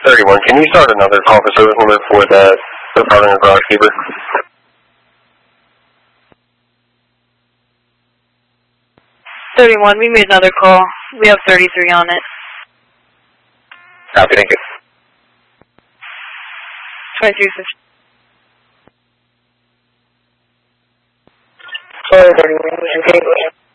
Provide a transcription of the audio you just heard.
31, can you start another call for service number for the regarding a garage keeper? 31, we made another call. We have 33 on it. Copy, thank you. 2350. Sorry, 31, okay.